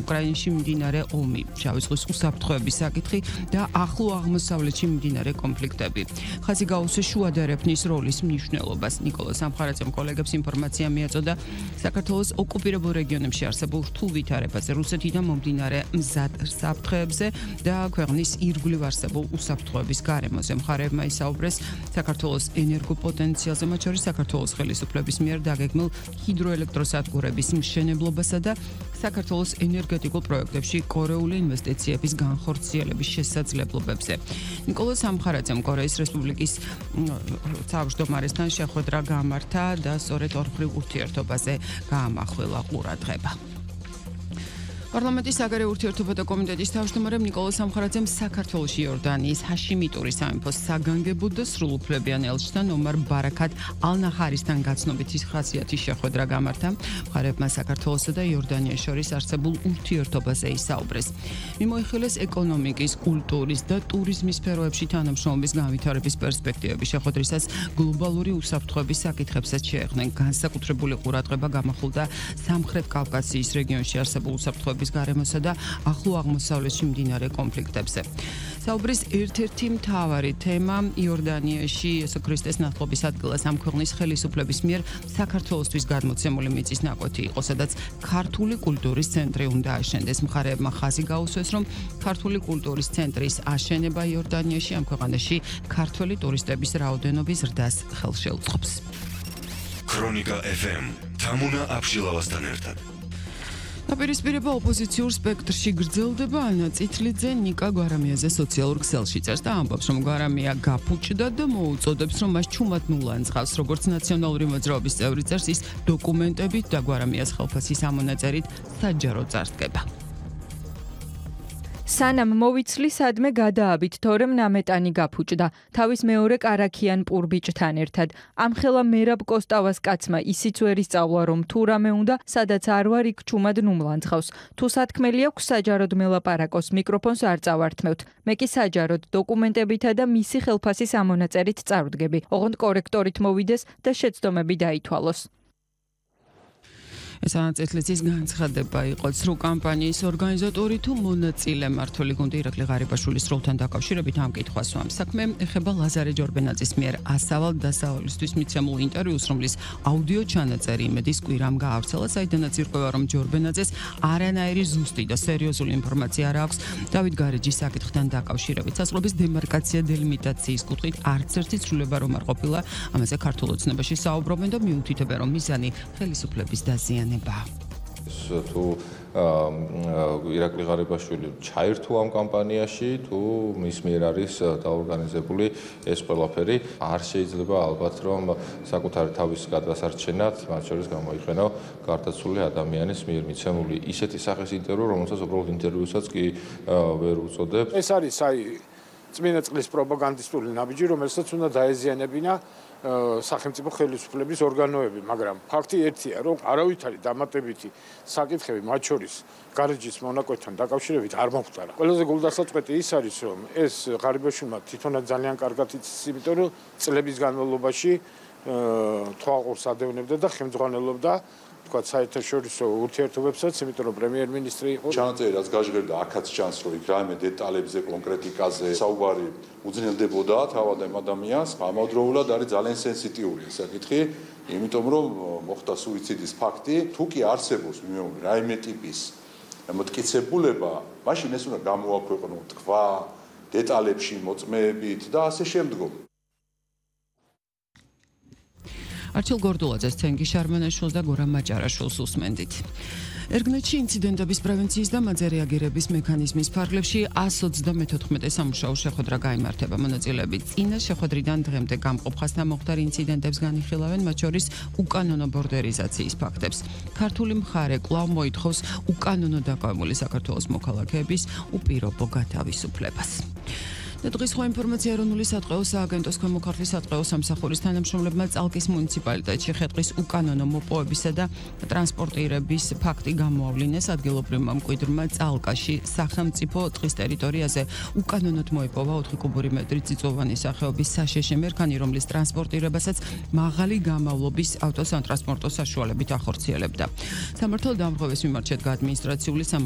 უკრაინაში მიმდინარე ომი, შავი ზღვის უსაფრთხოების საკითხი და ახლო აღმოსავლეთში მიმდინარე კონფლიქტები. ხაზი გაუსვეს შუა და ერეფნის როლის მნიშვნელობას. ნიკოლოზ სამხარაძემ კოლეგებს ინფორმაცია მიაწოდა საქართველოს ოკუპირებულ რეგიონებში არსებულ რთულ ვითარებაზე, რუსეთიდან მომდინარე მზად საფრთხეებზე და ქვეყნის ირგვლივ არსებულ უსაფრთხოების გარემოზე. მხარეებმა ისაუბრეს საქართველოს ენერგოპოტენციალზე, მათ შორის საქართველოს ხელისუფლების მიერ დაგეგმილ ჰიდროელექტროსადგურების მშენებლობასა და საქართველოს ენერგეტიკულ პროექტებში კორეული ინვესტიციების განხორციელების შესაძლებლობებზე. ნიკოლოზ სამხარაძემ კორეის რესპუბლიკის თავმჯდომარესთან შეხვედრა გამართა და სწორედ ორმხრივ ურთიერთობაზე გაამახვილა ყურადღება. პარლამენტის საგარეო ურთიერთობათა კომიტეტის თავმჯდომარემ ნიკოლოზ სამხარაძემ საქართველოში იორდანიის ჰაშიმიტური სამეფოს საგანგებო და სრულუფლებიან ელჩთან ომარ ბარაქათ ალ-ნაჰარისთან გაცნობითი ხასიათის შეხვედრა გამართა. მხარეებმა საქართველოსა და იორდანიას შორის არსებულ ურთიერთობაზე ისაუბრეს. მიმოიხილეს ეკონომიკის, კულტურის და ტურიზმის სფეროებში თანამშრომლობის განვითარების პერსპექტივები. შეხვედრისას გლობალური უსაფრთხოების საკითხებსაც შეეხნენ. განსაკუთრებული ყურადღება გამახვილდა სამხრეთ კავკასიის რეგიონში არსებულ უსაფრთხოების გარემოსა და ახლო აღმოსავლეთში მიმდინარე კონფლიქტებზე. საუბრის ერთ-ერთი მთავარი თემა იორდანიაში იესო ქრისტეს ნათლობის ადგილას ამ ქვეყნის ხელისუფლების მიერ საქართველოსთვის გადმოცემული მიწის ნაკვეთი იყო, სადაც ქართული კულტურის ცენტრი უნდა აშენდეს. მხარეებმა ხაზი გაუსვეს, რომ ქართული კულტურის ცენტრის აშენება იორდანიაში ამ ქვეყანაში ქართველი ტურისტების რაოდენობის ზრდას ხელშეუწყობს. ქრონიკა FM თამუნა აფშილავასთან ერთად. დაპირისპირება ოპოზიციურ სპექტრში გრძელდება. ანა წითლიძე ნიკა გვარამიაზე სოციალურ ქსელში წერს და ამბობს, რომ გვარამია გაფუჭდა და მოუწოდებს, რომ მას ჩუმად ნულანძღავს. როგორც ნაციონალური მოძრაობის წევრი წერს, ის დოკუმენტებით და გვარამიას ხელფასის ამონაწერით საჯარო წარსდგება. სანამ მოვიცლი სადმე გადააბით, თორემ ნამეტანი გაფუჭდა. თავის მეორე კარაქიან პურბიჭთან ერთად. ამხელა მერაბ კოსტავას კაცმა ისიც ვერ ისწავლა, რომ თუ რამე უნდა, სადაც არ ვარ, იქ ჩუმად ნუმლანძღავს. თუ სათქმელი აქვს საჯაროდ მელაპარაკოს, მიკროფონს არ წავართმევთ. მე კი საჯაროდ დოკუმენტებითა და მისი ხელფასის ამონაწერით წარვდგები. ოღონდ კორექტორით მოვიდეს და შეცდომები დაითვალოს. ეს ანა წითლიძის განცხადება იყო ცრუ კამპანიის ორგანიზატორი თუ მონაწილე მმართველი გუნდი ირაკლი ღარიბაშვილის როლთან დაკავშირებით ამ კითხვას ვამ. საქმე ეხება ლაზარე ჯორბენაძის მიერ ასავალ დასავლისთვის მიცემულ ინტერვიუს, რომლის აუდიო ჩანაწერი იმედის კვირამ გაავრცელა, საიდანაც ირკვევა, რომ ჯორბენაძეს არანაირი ზუსტი და სერიოზული ინფორმაცია არ აქვს დავით გარეჯის საკითხთან დაკავშირებით. საზღვრების დემარკაცია დელიმიტაციის კუთხით არც ერთი ცვლილება რომ არ ყოფილა. ამაზე ქართულ ოცნებაში საუბრობენ და მიუთითებენ, რომ მიზანი ხელისუფლების დაზიანება. თუ ირაკლი ღარიბაშვილი ჩაირთო ამ კამპანიაში, თუ მის მიერ არის დაორგანიზებული ეს ყველაფერი, არ შეიძლება ალბათ რომ საკუთარი თავის გადასარჩენად, მათ შორის გამოიყენო გარდაცვლილი ადამიანის მიერ მიცემული ისეთი სახის ინტერვიუ, რომელსაც უბრალოდ ინტერვიუსაც კი ვერ უწოდებ. ეს არის წმინდა წყლის პროპაგანდისტული ნაბიჯი, რომელსაც უნდა დაეზიანებინა სახელმწიფო ხელისუფლების ორგანოები, მაგრამ ფაქტი ერთია, რომ არავითარი დამატებითი საკითხები, მათ შორის გარეჯის მონაკვეთთან დაკავშირებით არ მომხდარა. ყველაზე გულდასაწყვეტი ის არის, რომ ეს ღარიბაშვილმა თვითონაც ძალიან კარგად იცის, იმიტომ რომ წლების განმავლობაში თვალყურს ადევნებდა და ხელმძღვანელობდა თქვა საერთაშორისო ურთიერთობებსაც, იმიტომ რომ პრემიერ-მინისტრი იყო. ჩანაწერი რაც გაჟღერდა, აქაც ჩანს, რომ იქ რაიმე დეტალებზე, კონკრეტიკაზე საუბარი უძნელდებოდა თავად ამ ადამიანს. ამავდროულად არის ძალიან სენსიტიური საკითხი, იმიტომ რომ მოხდა სუიციდის ფაქტი. თუ კი არსებობს რაიმე ტიპის მტკიცებულება, მაშინ ეს უნდა გამოაქვეყნო თქვა დეტალებში მოწმეებით და ასე შემდგომ. არჩილ გორდულაძეს, თენგი შარმანაშვილს და გორამ მაჭარაშვილს უსმენდით. ერგნეთში ინციდენტების პრევენციის და მაზე რეაგირების მექანიზმის ფარგლებში 134 სამუშაო შეხვედრა გაიმართება. მონაწილეები წინა შეხვედრიდან დღემდე გამყოფ ხაზთან მოხდარ ინციდენტებს განიხილავენ, მათ შორის უკანონო ბორდერიზაციის ფაქტებს. ქართული მხარე კვლავ მოითხოვს უკანონო დაკავებული საქართველოს მოქალაქეების უპირობო გათავისუფლებას. დღის სხვა ინფორმაცია ეროვნული სატყეო სააგენტოს ქვემოქართლის სატყეო სამსახურის თანამშრომლებმა წალკის მუნიციპალიტეტში ხეტყის უკანონო მოპოვებისა და ტრანსპორტირების ფაქტი გამოავლინეს. ადგილობრივმა მკვიდრმა წალკაში სახელმწიფო ტყის ტერიტორიაზე უკანონოდ მოიპოვა 4 კუბური მეტრი წიწვოვანი სახეობის საშეშე მერქანი, რომლის ტრანსპორტირებასაც მაღალი გამავლობის ავტოსანტრანსპორტო საშუალებით ახორციელებდა. სამართალ დამღების მიმართ შედგა ადმინისტრაციული